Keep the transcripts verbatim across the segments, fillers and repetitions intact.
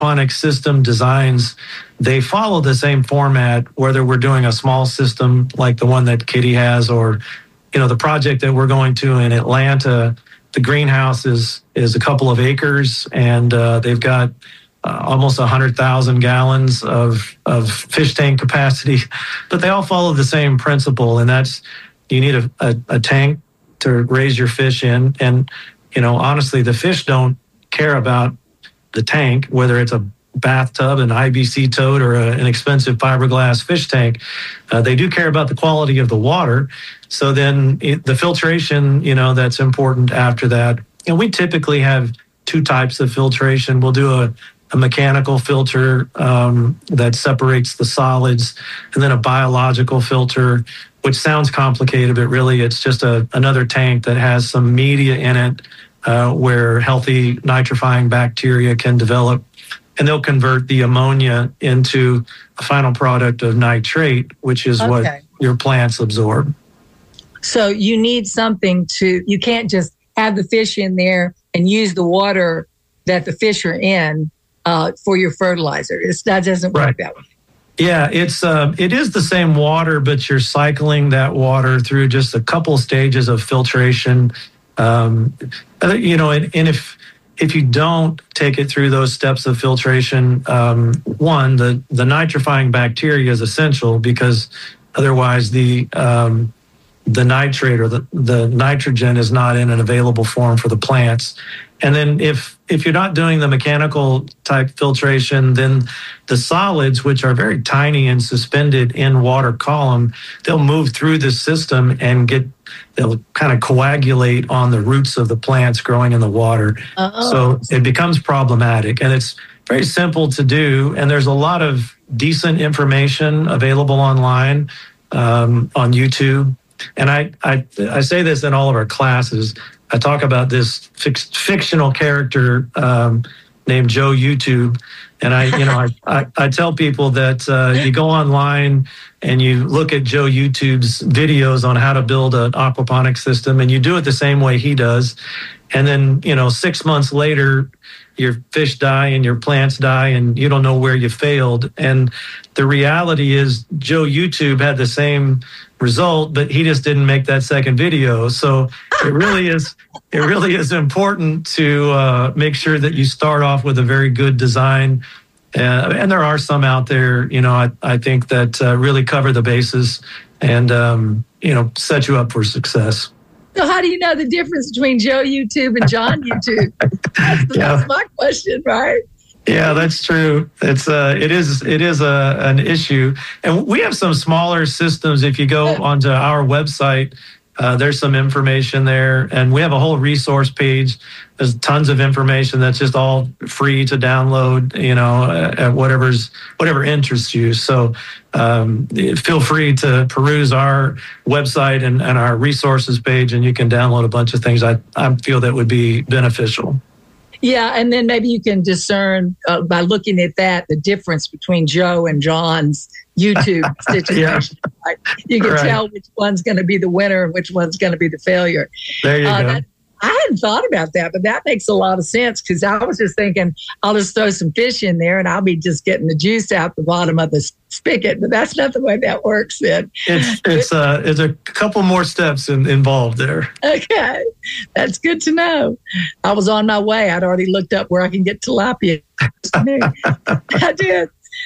aquaponics system designs, they follow the same format, whether we're doing a small system like the one that Kitty has, or, you know, the project that we're going to in Atlanta. The greenhouse is, is a couple of acres, and uh, they've got uh, almost one hundred thousand gallons of, of fish tank capacity, but they all follow the same principle, and that's you need a, a, a tank to raise your fish in. And, you know, honestly, the fish don't care about the tank, whether it's a bathtub, an I B C tote, or a, an expensive fiberglass fish tank. Uh, they do care about the quality of the water. So then it, the filtration, you know, that's important after that. And we typically have two types of filtration. We'll do a, a mechanical filter um, that separates the solids, and then a biological filter, which sounds complicated, but really it's just a, another tank that has some media in it uh, where healthy nitrifying bacteria can develop. And they'll convert the ammonia into a final product of nitrate, which is okay. what your plants absorb. So you need something to, you can't just have the fish in there and use the water that the fish are in uh, for your fertilizer. It's, that doesn't work right. that way. Yeah, it's uh, it is the same water, but you're cycling that water through just a couple stages of filtration. Um, you know, and, and if if you don't take it through those steps of filtration, um, one, the the nitrifying bacteria is essential, because otherwise the um, the nitrate or the, the nitrogen is not in an available form for the plants. And then if if you're not doing the mechanical type filtration, then the solids, which are very tiny and suspended in water column, they'll move through the system and get, they'll kind of coagulate on the roots of the plants growing in the water. Uh-oh. So it becomes problematic, and it's very simple to do. And there's a lot of decent information available online um, on YouTube. And I, I I say this in all of our classes. I talk about this fix, fictional character um, named Joe YouTube, and I, you know, I, I, I tell people that uh, you go online and you look at Joe YouTube's videos on how to build an aquaponics system, and you do it the same way he does, and then, you know, six months later, your fish die and your plants die, and you don't know where you failed. And the reality is, Joe YouTube had the same result, but he just didn't make that second video. So it really is, it really is important to uh, make sure that you start off with a very good design. Uh, and there are some out there, you know, I, I think that uh, really cover the bases and, um, you know, set you up for success. So how do you know the difference between Joe YouTube and John YouTube? That's, the, yeah. that's my question, right? Yeah, that's true. It's uh, it is it is a an issue, and we have some smaller systems. If you go onto our website, uh, there's some information there, and we have a whole resource page. There's tons of information that's just all free to download. You know, at whatever's whatever interests you. So um, feel free to peruse our website and, and our resources page, and you can download a bunch of things I I feel that would be beneficial. Yeah, and then maybe you can discern uh, by looking at that the difference between Joe and John's YouTube situation. Yeah. Right? You can right. tell which one's going to be the winner and which one's going to be the failure. There you uh, go. That, I hadn't thought about that, but that makes a lot of sense, because I was just thinking I'll just throw some fish in there and I'll be just getting the juice out the bottom of the spigot. But that's not the way that works then. It's it's uh, it's a couple more steps in, involved there. Okay, that's good to know. I was on my way. I'd already looked up where I can get tilapia. I did.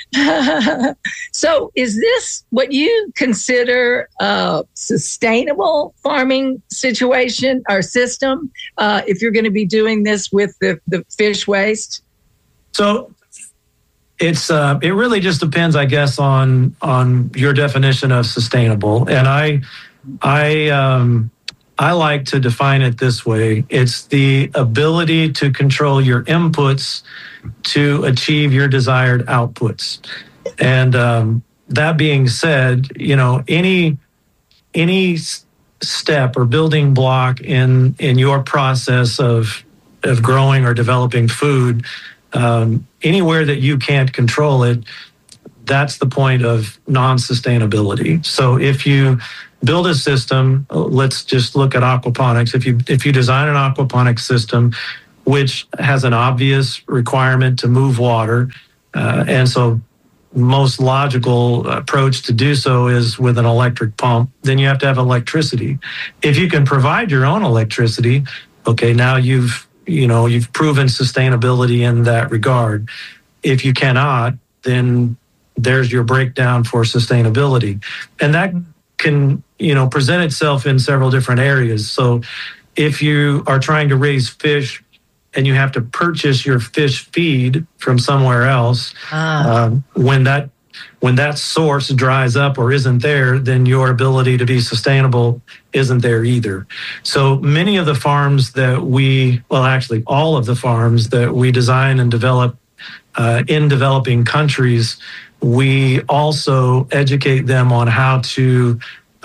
So is this what you consider a sustainable farming situation or system uh, if you're going to be doing this with the, the fish waste? So it's uh, it really just depends, I guess, on on your definition of sustainable. And I I um, I like to define it this way. It's the ability to control your inputs to achieve your desired outputs. And um, that being said, you know, any any step or building block in in your process of of growing or developing food, um, anywhere that you can't control it, that's the point of non-sustainability. So if you build a system, let's just look at aquaponics. If you if you design an aquaponics system which has an obvious requirement to move water. Uh, and so most logical approach to do so is with an electric pump. Then you have to have electricity. If you can provide your own electricity, okay, now you've, you know, you've proven sustainability in that regard. If you cannot, then there's your breakdown for sustainability. And that can, you know, present itself in several different areas. So if you are trying to raise fish and you have to purchase your fish feed from somewhere else, ah. um, when that when that source dries up or isn't there, then your ability to be sustainable isn't there either. So many of the farms that we, well, actually all of the farms that we design and develop uh, in developing countries, we also educate them on how to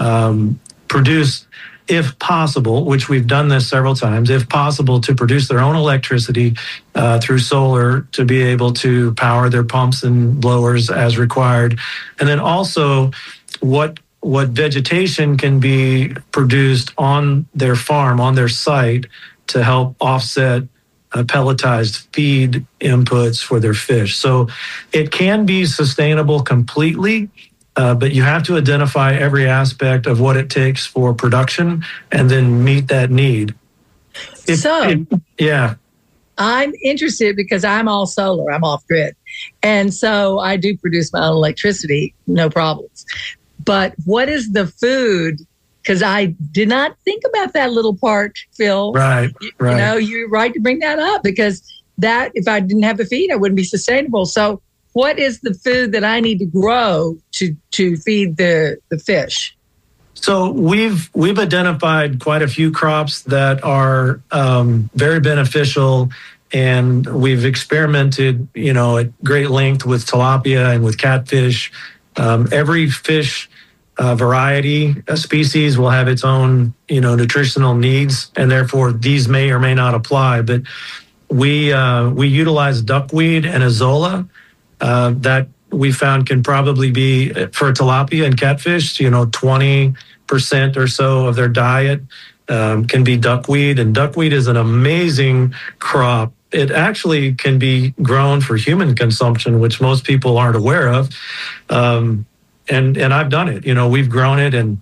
um, produce, if possible, which we've done this several times, if possible, to produce their own electricity uh, through solar to be able to power their pumps and blowers as required. And then also what what vegetation can be produced on their farm, on their site, to help offset uh, pelletized feed inputs for their fish. So it can be sustainable completely, Uh, but you have to identify every aspect of what it takes for production and then meet that need. If, so, if, yeah. I'm interested because I'm all solar, I'm off grid. And so I do produce my own electricity, no problems. But what is the food? Because I did not think about that little part, Phil. Right, you, right. You know, you're right to bring that up because that, if I didn't have the feed, I wouldn't be sustainable. So what is the food that I need to grow to, to feed the, the fish? So we've we've identified quite a few crops that are um, very beneficial, and we've experimented, you know, at great length with tilapia and with catfish. Um, every fish uh, variety, a species will have its own, you know, nutritional needs, and therefore these may or may not apply. But we uh, we utilize duckweed and azolla. Uh, that we found can probably be, for tilapia and catfish, you know, twenty percent or so of their diet um, can be duckweed. And duckweed is an amazing crop. It actually can be grown for human consumption, which most people aren't aware of. Um, and, and I've done it. You know, we've grown it and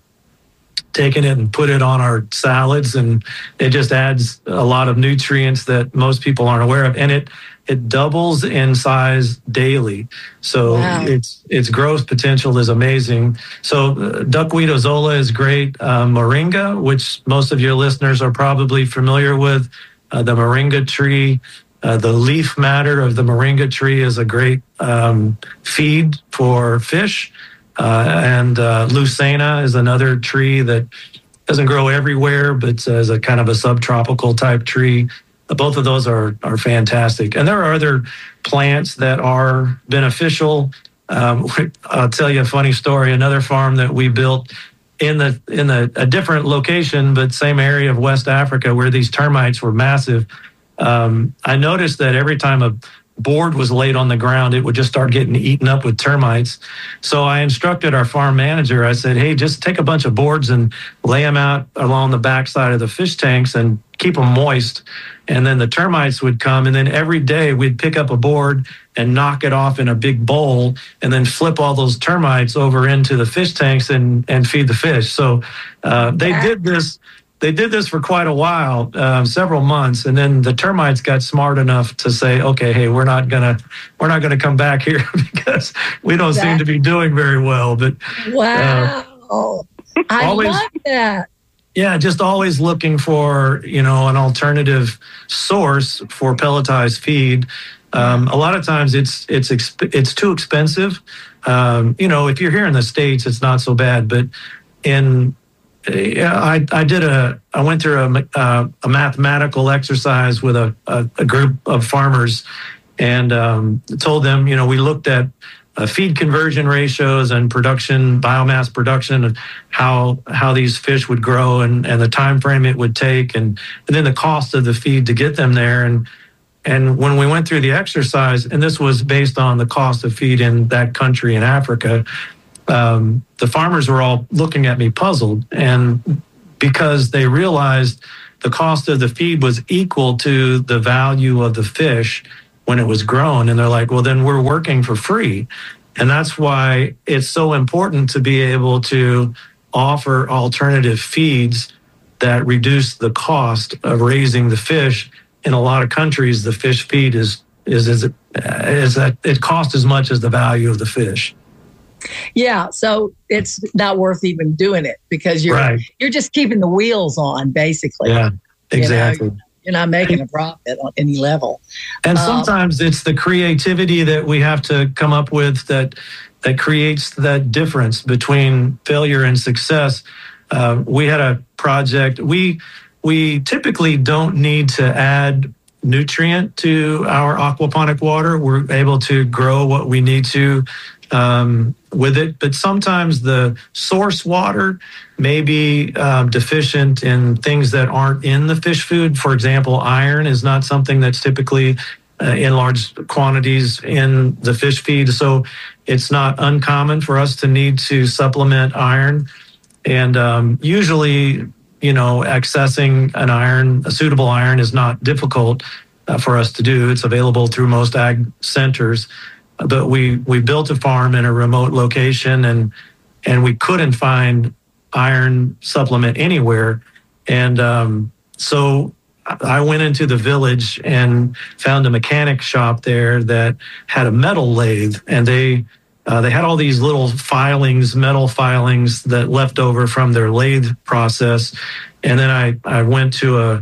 taken it and put it on our salads, and it just adds a lot of nutrients that most people aren't aware of. And it It doubles in size daily. So wow. its its growth potential is amazing. So uh, duckweed azolla is great. Uh, moringa, which most of your listeners are probably familiar with, uh, the moringa tree. Uh, the leaf matter of the moringa tree is a great um, feed for fish. Uh, and uh, lucena is another tree that doesn't grow everywhere, but uh, is a kind of a subtropical type tree. Both of those are are fantastic. And there are other plants that are beneficial. Um, I'll tell you a funny story. Another farm that we built in the in the, a different location, but same area of West Africa, where these termites were massive. Um, I noticed that every time a board was laid on the ground, it would just start getting eaten up with termites. So I instructed our farm manager. I said, hey, just take a bunch of boards and lay them out along the backside of the fish tanks and keep them moist. And then the termites would come, and then every day we'd pick up a board and knock it off in a big bowl and then flip all those termites over into the fish tanks and, and feed the fish. So uh, they did this. They did this for quite a while, uh, several months, and then the termites got smart enough to say, "Okay, hey, we're not gonna, we're not gonna come back here because we don't that, seem to be doing very well." But wow, uh, I always, love that. Yeah, just always looking for, you know, an alternative source for pelletized feed. Um, a lot of times it's it's exp- it's too expensive. Um, you know, if you're here in the States, it's not so bad, but in I, I did a, I went through a, uh, a mathematical exercise with a, a, a group of farmers, and um, told them, you know, we looked at uh, feed conversion ratios and production, biomass production, and how how these fish would grow, and, and the time frame it would take, and, and then the cost of the feed to get them there. And and when we went through the exercise, and this was based on the cost of feed in that country in Africa, Um, the farmers were all looking at me puzzled, and because they realized the cost of the feed was equal to the value of the fish when it was grown. And they're like, well, then we're working for free. And that's why it's so important to be able to offer alternative feeds that reduce the cost of raising the fish. In a lot of countries, the fish feed is is is, is that it costs as much as the value of the fish. Yeah, so it's not worth even doing it because you're right. you're just keeping the wheels on, basically. Yeah, exactly. You know, you're not making a profit on any level. And um, sometimes it's the creativity that we have to come up with that that creates that difference between failure and success. Uh, we had a project. We we typically don't need to add nutrient to our aquaponic water. We're able to grow what we need to um, with it. But sometimes the source water may be um, deficient in things that aren't in the fish food. For example, iron is not something that's typically uh, in large quantities in the fish feed. So it's not uncommon for us to need to supplement iron. And um, usually, you know, accessing an iron, a suitable iron is not difficult uh, for us to do. It's available through most ag centers. But we, we built a farm in a remote location and and we couldn't find iron supplement anywhere. And um, so I went into the village and found a mechanic shop there that had a metal lathe, and they uh, they had all these little filings, metal filings that left over from their lathe process. And then I, I went to a,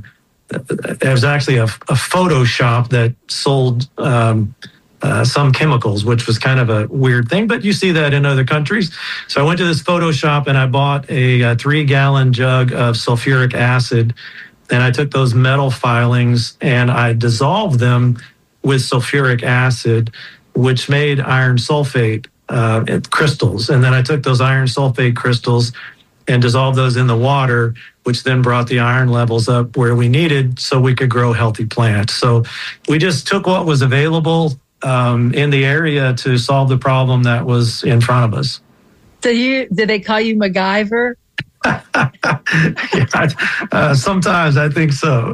it was actually a, a photo shop that sold um, uh, some chemicals, which was kind of a weird thing, but you see that in other countries. So I went to this photo shop and I bought a, a three gallon jug of sulfuric acid. And I took those metal filings and I dissolved them with sulfuric acid, which made iron sulfate uh, crystals. And then I took those iron sulfate crystals and dissolved those in the water, which then brought the iron levels up where we needed so we could grow healthy plants. So we just took what was available um, in the area to solve the problem that was in front of us. So you, did they call you MacGyver? yeah, uh, sometimes I think so.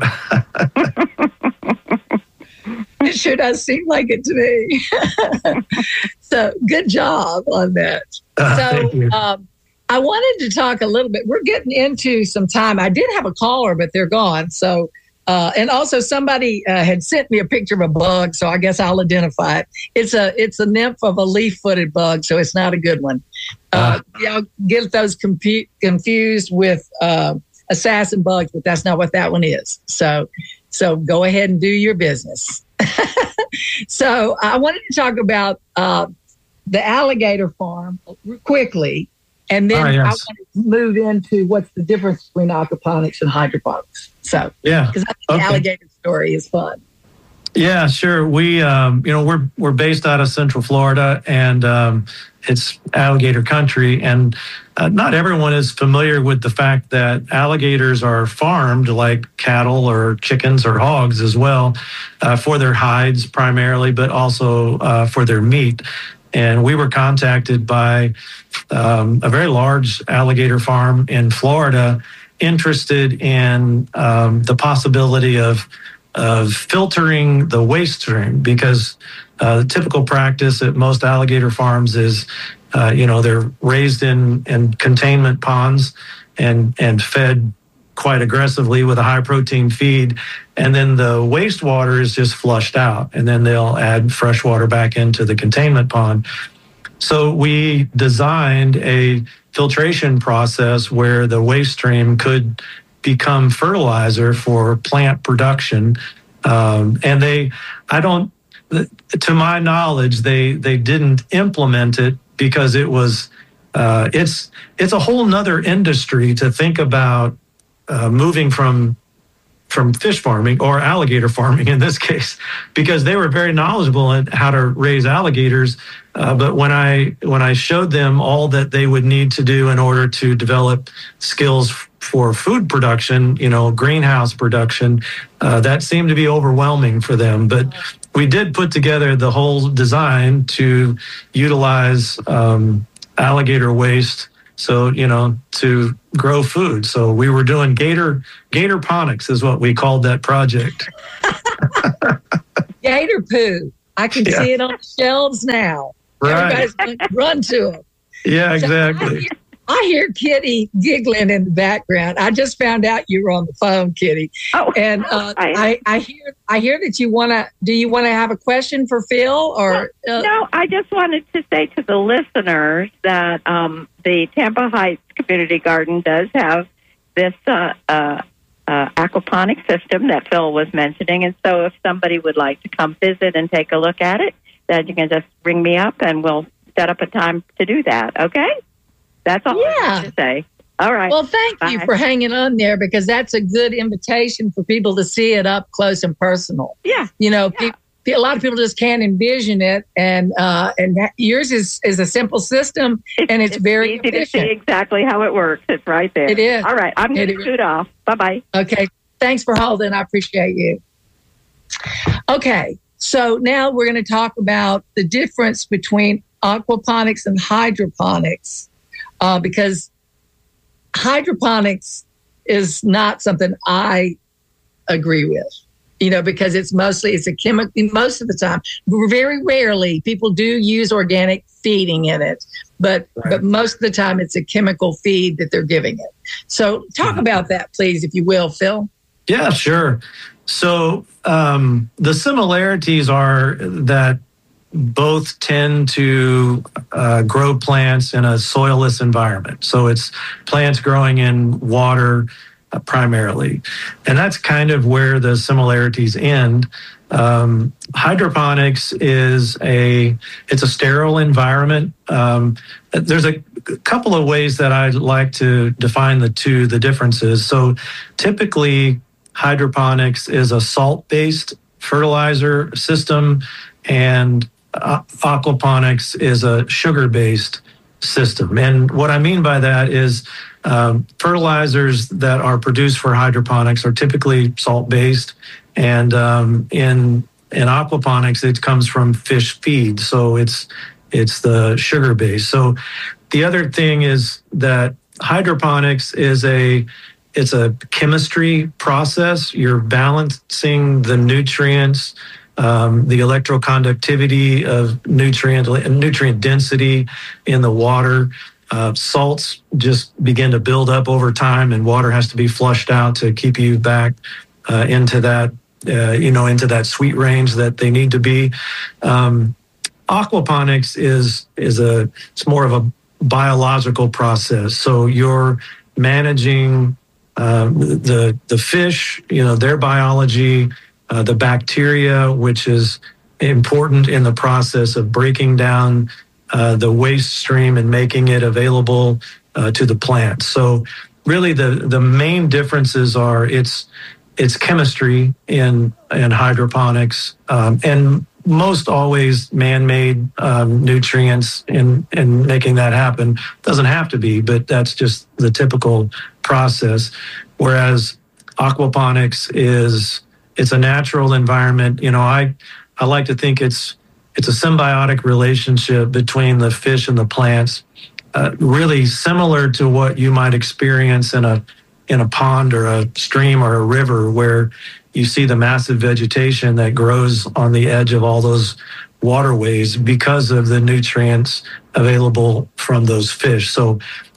It sure does seem like it to me. So good job on that. Uh, so um, I wanted to talk a little bit. We're getting into some time. I did have a caller, but they're gone. So, uh, and also somebody uh, had sent me a picture of a bug, so I guess I'll identify it. It's a it's a nymph of a leaf-footed bug, so it's not a good one. Uh, uh, y'all get those compu- confused with uh, assassin bugs, but that's not what that one is. So, so go ahead and do your business. So I wanted to talk about uh, the alligator farm quickly, and then right, yes. I wanted to move into what's the difference between aquaponics and hydroponics. So, yeah, because I think okay. the alligator story is fun. Yeah, sure. We, um, you know, we're we're based out of Central Florida, and um, it's alligator country. And uh, not everyone is familiar with the fact that alligators are farmed like cattle or chickens or hogs as well, uh, for their hides primarily, but also uh, for their meat. And we were contacted by um, a very large alligator farm in Florida, interested in um, the possibility of of filtering the waste stream, because uh, the typical practice at most alligator farms is, uh, you know, they're raised in, in containment ponds and, and fed quite aggressively with a high protein feed. And then the wastewater is just flushed out, and then they'll add fresh water back into the containment pond. So we designed a filtration process where the waste stream could become fertilizer for plant production. Um, and they, I don't, to my knowledge, they, they didn't implement it because it was, uh, it's, it's a whole nother industry to think about uh, moving from, from fish farming or alligator farming in this case, because they were very knowledgeable in how to raise alligators. Uh, but when I, when I showed them all that they would need to do in order to develop skills for food production, you know, greenhouse production, uh, that seemed to be overwhelming for them. But we did put together the whole design to utilize um, alligator waste So, you know, to grow food. So we were doing gator, gatorponics is what we called that project. Gator poo. I can yeah. see it on the shelves now. Right. Everybody's going to run to them. Yeah, exactly. So I, hear, I hear Kitty giggling in the background. I just found out you were on the phone, Kitty. Oh, and uh, I, I hear I hear that you want to. Do you want to have a question for Phil or well, uh, no? I just wanted to say to the listeners that um, the Tampa Heights Community Garden does have this uh, uh, uh, aquaponic system that Phil was mentioning, and so if somebody would like to come visit and take a look at it, then you can just ring me up and we'll set up a time to do that. Okay. That's all yeah. I have to say. All right. Well, thank Bye. you for hanging on there because that's a good invitation for people to see it up close and personal. Yeah. You know, yeah. pe- a lot of people just can't envision it, and uh, and that, yours is, is a simple system, it's, and it's, it's very easy efficient. to see exactly how it works. It's right there. It is. All right. I'm going to shoot off. Bye bye. Okay. Thanks for holding. I appreciate you. Okay. So now we're going to talk about the difference between aquaponics and hydroponics. Uh, because hydroponics is not something I agree with, you know, because it's mostly, it's a chemical, most of the time, very rarely people do use organic feeding in it, but, right. but most of the time it's a chemical feed that they're giving it. So talk mm-hmm. about that, please, if you will, Phil. Yeah, sure. So um, the similarities are that both tend to uh, grow plants in a soilless environment. So it's plants growing in water uh, primarily. And that's kind of where the similarities end. Um, hydroponics is a, it's a sterile environment. Um, there's a couple of ways that I'd like to define the two, the differences. So typically hydroponics is a salt-based fertilizer system, and Uh, aquaponics is a sugar-based system. And what I mean by that is um, fertilizers that are produced for hydroponics are typically salt-based. And um, in in aquaponics, it comes from fish feed. So it's it's the sugar-based. So the other thing is that hydroponics is a it's a chemistry process. You're balancing the nutrients, Um, the electroconductivity of nutrient nutrient density in the water. Uh, salts just begin to build up over time, and water has to be flushed out to keep you back uh, into that, uh, you know, into that sweet range that they need to be. Um, aquaponics is is a it's more of a biological process. So you're managing um, the the fish, you know, their biology. Uh, the bacteria, which is important in the process of breaking down uh, the waste stream and making it available uh, to the plant. So really the, the main differences are it's it's chemistry in, in hydroponics um, and most always man-made um, nutrients in, in making that happen. Doesn't have to be, but that's just the typical process. Whereas aquaponics is it's a natural environment. You know, I, I like to think it's it's a symbiotic relationship between the fish and the plants, uh, really similar to what you might experience in a in a pond or a stream or a river, where you see the massive vegetation that grows on the edge of all those waterways because of the nutrients available from those fish. So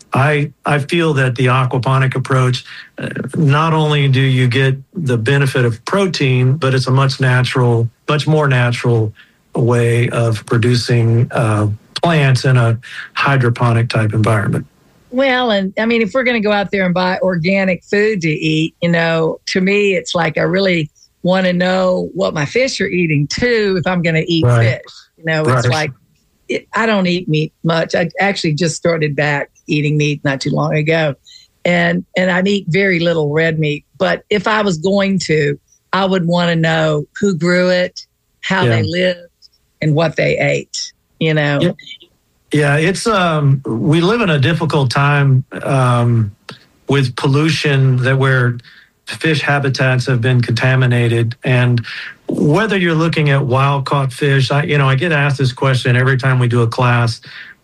I I feel that the aquaponic approach, uh, not only do you get the benefit of protein, but it's a much natural, much more natural way of producing uh, plants in a hydroponic type environment. Well, and I mean, if we're going to go out there and buy organic food to eat, you know, to me, it's like I really want to know what my fish are eating too if I'm going to eat right. fish. You know, right. it's like it, I don't eat meat much. I actually just started back eating meat not too long ago. And and I eat very little red meat. But if I was going to, I would want to know who grew it, how yeah. they lived, and what they ate, you know. Yeah, yeah it's um we live in a difficult time um, with pollution that where fish habitats have been contaminated. And whether you're looking at wild caught fish, I you know, I get asked this question every time we do a class.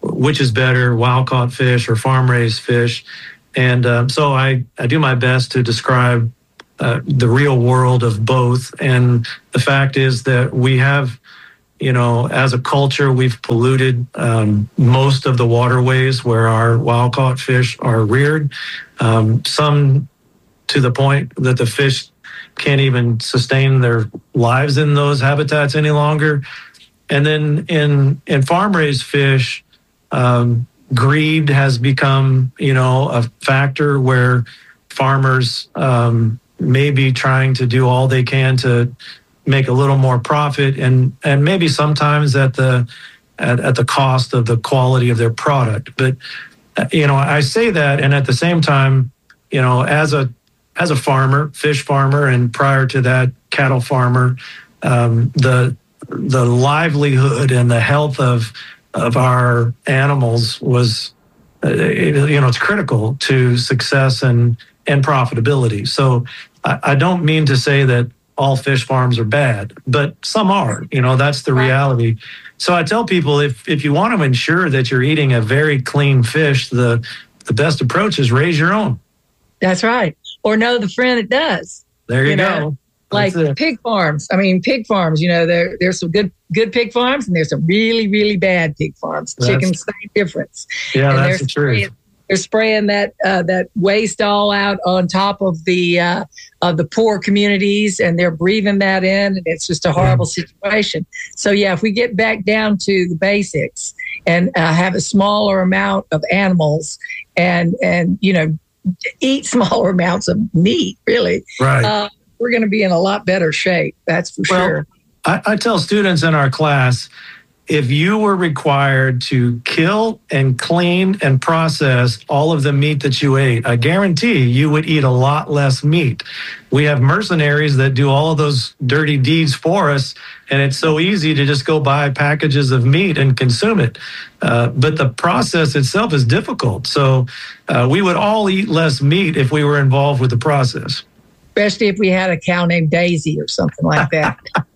which is better, wild caught fish or farm raised fish. And um, so I, I do my best to describe uh, the real world of both. And the fact is that we have, you know, as a culture, we've polluted um, most of the waterways where our wild caught fish are reared. Um, some to the point that the fish can't even sustain their lives in those habitats any longer. And then in in farm raised fish, um, greed has become, you know, a factor where farmers um, may be trying to do all they can to make a little more profit, and and maybe sometimes at the at, at the cost of the quality of their product. But uh, you know, I say that, and at the same time, you know, as a as a farmer, fish farmer, and prior to that, cattle farmer, um, the the livelihood and the health of of our animals was, uh, you know, it's critical to success and and profitability. So I, I don't mean to say that all fish farms are bad, but some are. You know, that's the reality. So I tell people, if if you want to ensure that you're eating a very clean fish, the the best approach is raise your own. That's right. Or know the friend that does. There you, you know? go. Like pig farms. I mean, pig farms, you know, there there's some good good pig farms and there's some really, really bad pig farms. That's, Chickens, same difference. Yeah, and that's the spraying, truth. They're spraying that uh, that waste all out on top of the uh, of the poor communities, and they're breathing that in, and it's just a horrible yeah. situation. So yeah, if we get back down to the basics and uh, have a smaller amount of animals, and and you know, eat smaller amounts of meat, really, right. Uh, we're going to be in a lot better shape. That's for well, sure. I, I tell students in our class, if you were required to kill and clean and process all of the meat that you ate, I guarantee you would eat a lot less meat. We have mercenaries that do all of those dirty deeds for us, and it's so easy to just go buy packages of meat and consume it. Uh, but the process itself is difficult. So uh, we would all eat less meat if we were involved with the process. Especially if we had a cow named Daisy or something like that.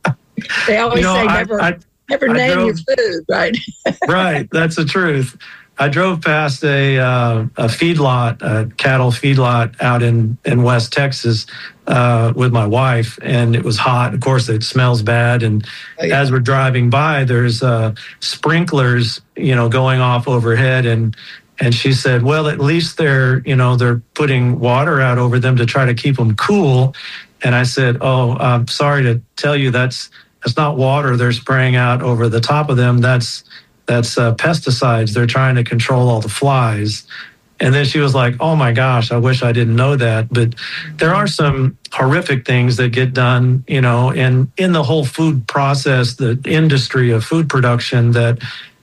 They always you know, say never, I, I, never name drove, your food, right? Right, that's the truth. I drove past a uh, a feedlot, a cattle feedlot out in, in West Texas uh, with my wife, and it was hot. Of course, it smells bad. And oh, yeah. as we're driving by, there's uh, sprinklers, you know, going off overhead, and And she said, well, at least they're, you know, they're putting water out over them to try to keep them cool. And I said, oh, I'm sorry to tell you that's that's not water they're spraying out over the top of them. That's that's uh, pesticides. They're trying to control all the flies. And then she was like, oh, my gosh, I wish I didn't know that. But there are some horrific things that get done, you know, in, in the whole food process, the industry of food production that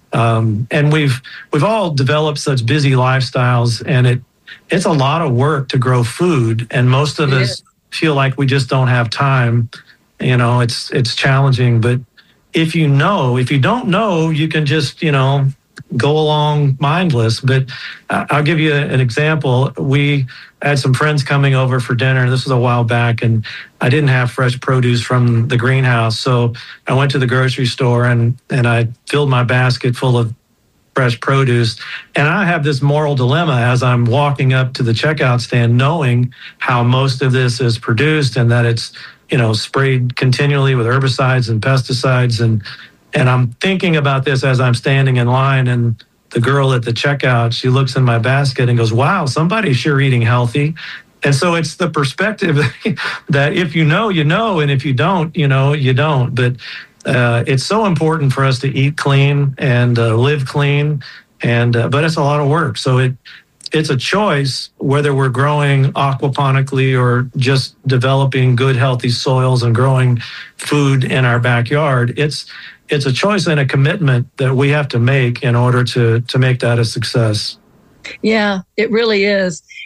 Um, and we've we've all developed such busy lifestyles, and it it's a lot of work to grow food, and most of yeah. us feel like we just don't have time. You know, it's it's challenging, but if you know, if you don't know, you can just, you know, go along mindless. But I'll give you an example. We had some friends coming over for dinner. This was a while back, and I didn't have fresh produce from the greenhouse. So I went to the grocery store and, and I filled my basket full of fresh produce. And I have this moral dilemma as I'm walking up to the checkout stand, knowing how most of this is produced and that it's, you know, sprayed continually with herbicides and pesticides. And And I'm thinking about this as I'm standing in line, and the girl at the checkout, she looks in my basket and goes, wow, somebody's sure eating healthy. And so it's the perspective that if you know, you know, and if you don't, you know, you don't. But uh, it's so important for us to eat clean and uh, live clean, and uh, but it's a lot of work. So it it's a choice whether we're growing aquaponically or just developing good, healthy soils and growing food in our backyard. It's It's a choice and a commitment that we have to make in order to to make that a success. Yeah, it really is.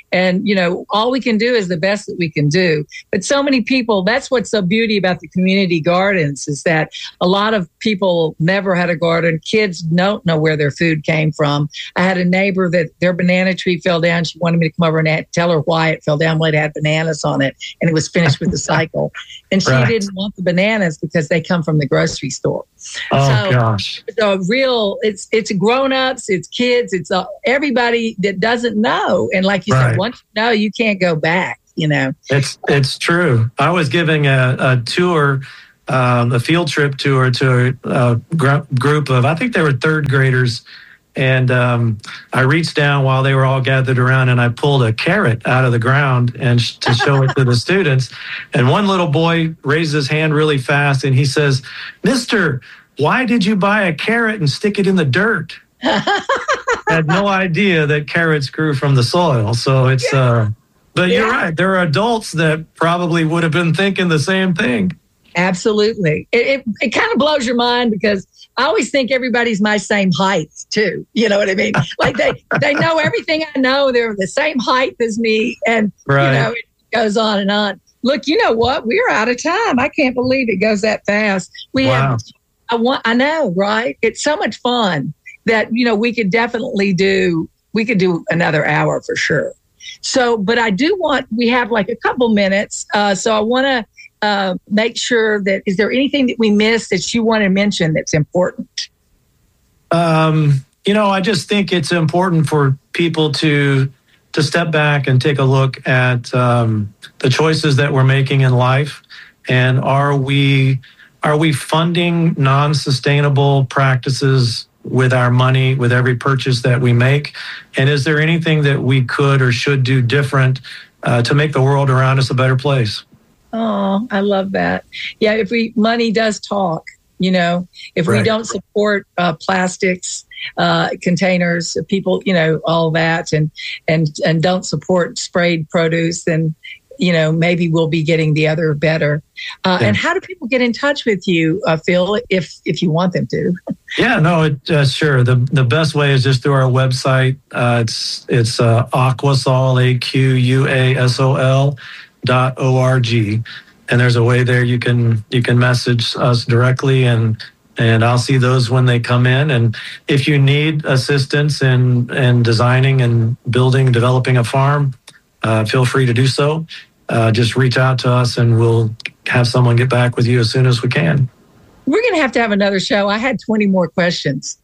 And, you know, all we can do is the best that we can do. But so many people, that's what's so beauty about the community gardens, is that a lot of people never had a garden. Kids don't know where their food came from. I had a neighbor that their banana tree fell down. She wanted me to come over and tell her why it fell down. Well, it had bananas on it, and it was finished with the cycle. And she Right. didn't want the bananas because they come from the grocery store. Oh, so, gosh. So real, it's it's grown-ups, it's kids, it's uh, everybody that doesn't know. And like you Right. said, once you know, you can't go back, you know. It's it's true. I was giving a, a tour, um, a field trip tour to a, a gr- group of, I think they were third graders. And um, I reached down while they were all gathered around, and I pulled a carrot out of the ground and sh- to show it to the students. And one little boy raised his hand really fast, and he says, "Mister, why did you buy a carrot and stick it in the dirt?" Had no idea that carrots grew from the soil. So it's, Yeah. uh, but Yeah. you're right. There are adults that probably would have been thinking the same thing. Absolutely. It, it, it kind of blows your mind, because I always think everybody's my same height too. You know what I mean? Like they, they know everything I know. They're the same height as me. And, Right. you know, it goes on and on. Look, you know what? We're out of time. I can't believe it goes that fast. We Wow. have, I want, I know, right? It's so much fun that, you know, we could definitely do, we could do another hour for sure. So, but I do want, we have like a couple minutes. Uh, so I want to, Uh, make sure that, is there anything that we missed that you want to mention that's important? Um, you know, I just think it's important for people to to step back and take a look at um, the choices that we're making in life, and are we are we funding non-sustainable practices with our money, with every purchase that we make, and is there anything that we could or should do different uh, to make the world around us a better place? Oh, I love that. Yeah, if we, money does talk, you know, if we Right. don't support uh, plastics, uh, containers, people, you know, all that, and, and, and don't support sprayed produce, then, you know, maybe we'll be getting the other better. Uh, Yeah. And how do people get in touch with you, uh, Phil, if, if you want them to? Yeah, no, it, uh, sure. The the best way is just through our website. Uh, it's it's uh, Aquasol, A Q U A S O L dot O R G, and there's a way there you can you can message us directly, and and I'll see those when they come in. And if you need assistance in in designing and building, developing a farm, uh, feel free to do so. Uh, just reach out to us, and we'll have someone get back with you as soon as we can. We're going to have to have another show. I had twenty more questions.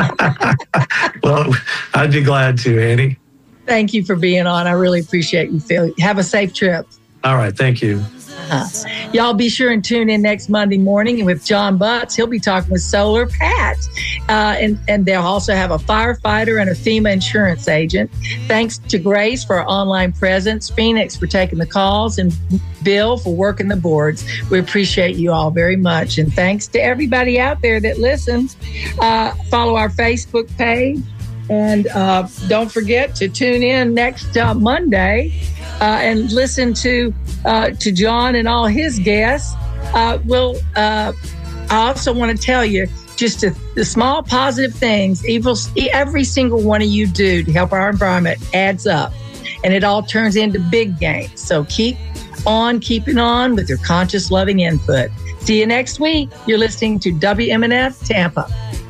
Well, I'd be glad to, Annie. Thank you for being on. I really appreciate you, Phil. Have a safe trip. All right, thank you. Uh, y'all be sure and tune in next Monday morning with John Butts. He'll be talking with Solar Pat. Uh, and, and they'll also have a firefighter and a FEMA insurance agent. Thanks to Grace for our online presence, Phoenix for taking the calls, and Bill for working the boards. We appreciate you all very much. And thanks to everybody out there that listens. Uh, follow our Facebook page. And uh, don't forget to tune in next uh, Monday uh, and listen to uh, to John and all his guests. Uh, well, uh, I also want to tell you just a, the small positive things, evil, every single one of you do to help our environment adds up, and it all turns into big gains. So keep on keeping on with your conscious, loving input. See you next week. You're listening to W M N F Tampa.